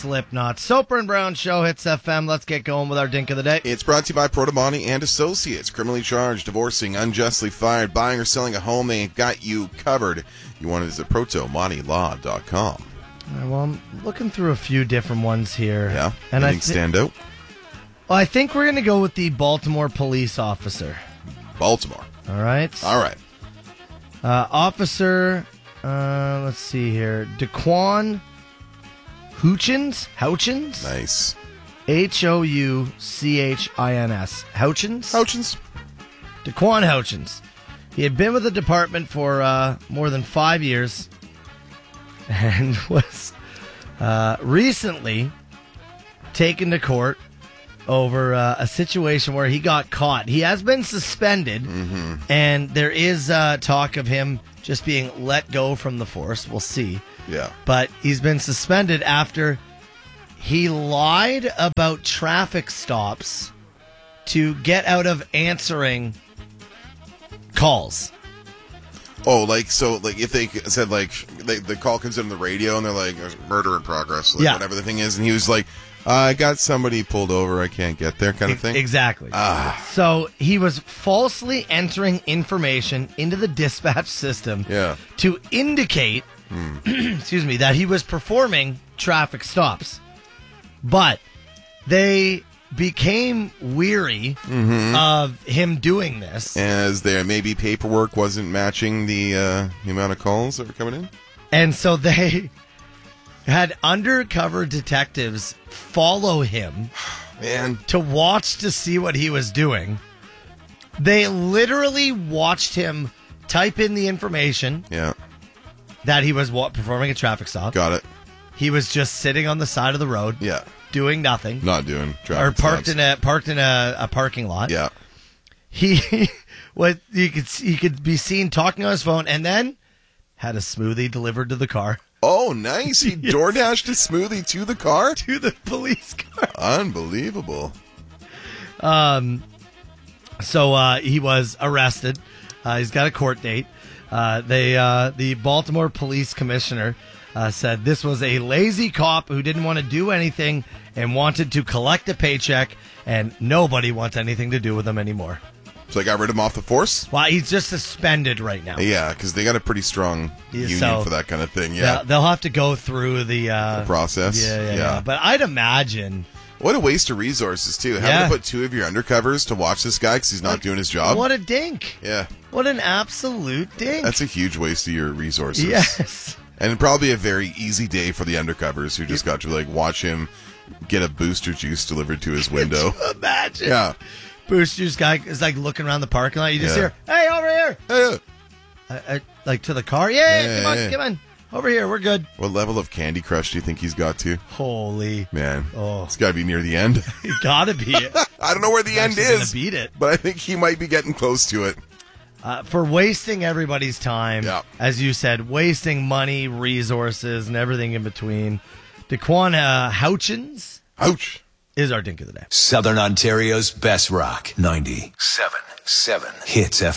Slipknot. Soper and Brown Show, Hits FM. Let's get going with our Dink of the Day. It's brought to you by Protomani and Associates. Criminally charged, divorcing, unjustly fired, buying or selling a home, they got you covered. You want to visit protomanilaw.com. Well, I'm looking through a few different ones here. Yeah? And Anything stand out? Well, I think we're going to go with the Baltimore police officer. Baltimore. All right? All right. Officer, let's see here. Daquan Houchins? Nice. Houchins. Houchins. Daquan Houchins. He had been with the department for more than 5 years and was recently taken to court over a situation where he got caught. He has been suspended, and there is talk of him just being let go from the force. We'll see. Yeah. But he's been suspended after he lied about traffic stops to get out of answering calls. Oh, if they said, the call comes in on the radio and they're like, there's murder in progress, whatever the thing is, and he was like, I got somebody pulled over, I can't get there, kind of thing? Exactly. So he was falsely entering information into the dispatch system to indicate, excuse me, that he was performing traffic stops. But they became weary of him doing this. As their maybe paperwork wasn't matching the amount of calls that were coming in? And so they had undercover detectives follow him to watch to see what he was doing. They literally watched him type in the information that he was performing a traffic stop. Got it. He was just sitting on the side of the road doing nothing. Not doing traffic stops. Parked in a parking lot. Yeah. You could be seen talking on his phone and then had a smoothie delivered to the car. Oh, nice. He DoorDashed a smoothie to the car? To the police car. Unbelievable. So he was arrested. He's got a court date. The Baltimore police commissioner said this was a lazy cop who didn't want to do anything and wanted to collect a paycheck, and nobody wants anything to do with him anymore. So they got rid of him off the force? Well, he's just suspended right now. Yeah, because they got a pretty strong union for that kind of thing. Yeah, they'll have to go through the process. Yeah. But I'd imagine. What a waste of resources, too. Having to put two of your undercovers to watch this guy because he's not doing his job. What a dink. Yeah. What an absolute dink. That's a huge waste of your resources. Yes. And probably a very easy day for the undercovers who just got to watch him get a booster juice delivered to his window. Could you imagine? Yeah. Booster juice guy is looking around the parking lot. You just hear, "Hey, over here!" Hey. To the car. Yeah, come on, over here. We're good. What level of Candy Crush do you think he's got to? Holy man! Oh, it's got to be near the end. It gotta be. I don't know where the end is. Beat it, but I think he might be getting close to it. For wasting everybody's time, as you said, wasting money, resources, and everything in between. Daquan Houchins. Ouch. Is our Dink of the Day. Southern Ontario's best rock. 97.7 Hits FM.